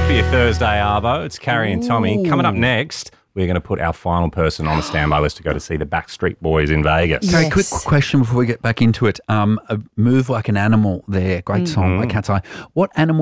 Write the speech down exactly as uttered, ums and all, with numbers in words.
Happy Thursday, Arvo. It's Carrie and Tommy. Coming up next, we're going to put our final person on the standby list to go to see the Backstreet Boys in Vegas. Okay, Yes. quick question before we get back into it. Um, a Move Like an Animal there, great song by Cat's Eye. What animal